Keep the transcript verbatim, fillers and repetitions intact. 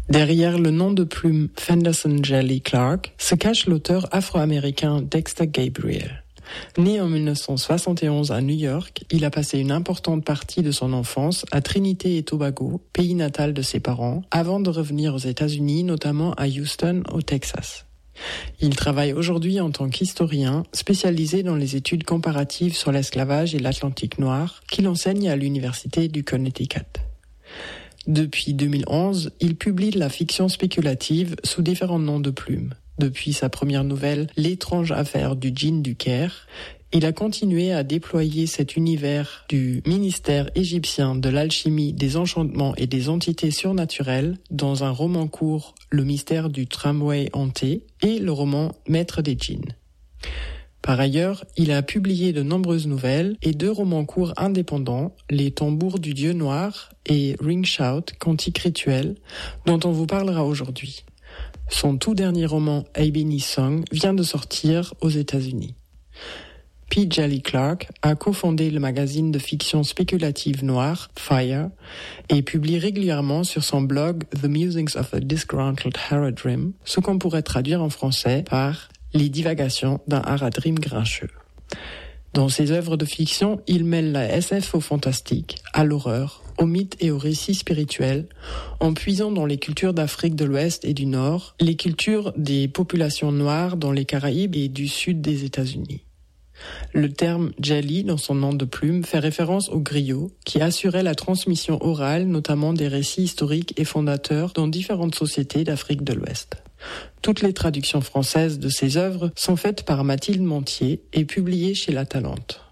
Derrière le nom de plume Fenderson Jelly Clark se cache l'auteur afro-américain Dexter Gabriel. Né en dix-neuf cent soixante et onze à New York, il a passé une importante partie de son enfance à Trinité et Tobago, pays natal de ses parents, avant de revenir aux États-Unis, notamment à Houston, au Texas. Il travaille aujourd'hui en tant qu'historien, spécialisé dans les études comparatives sur l'esclavage et l'Atlantique noir, qu'il enseigne à l'Université du Connecticut. Depuis deux mille onze, il publie de la fiction spéculative sous différents noms de plumes. Depuis sa première nouvelle, L'étrange affaire du djinn du Caire, il a continué à déployer cet univers du ministère égyptien de l'alchimie, des enchantements et des entités surnaturelles dans un roman court, Le mystère du tramway hanté, et le roman Maître des djinns. Par ailleurs, il a publié de nombreuses nouvelles et deux romans courts indépendants, Les tambours du dieu noir et Ring Shout, cantique rituel, dont on vous parlera aujourd'hui. Son tout dernier roman, Ebony Song, vient de sortir aux États-Unis. P. Djeli Clark a cofondé le magazine de fiction spéculative noire, Fire, et publie régulièrement sur son blog The Musings of a Disgruntled Haradrim, ce qu'on pourrait traduire en français par Les divagations d'un Haradrim grincheux. Dans ses œuvres de fiction, il mêle la S F au fantastique, à l'horreur, au mythe et au récit spirituel, en puisant dans les cultures d'Afrique de l'Ouest et du Nord, les cultures des populations noires dans les Caraïbes et du sud des États-Unis. Le terme « Djeli » dans son nom de plume fait référence aux griots qui assuraient la transmission orale, notamment des récits historiques et fondateurs dans différentes sociétés d'Afrique de l'Ouest. Toutes les traductions françaises de ses œuvres sont faites par Mathilde Montier et publiées chez La Talente.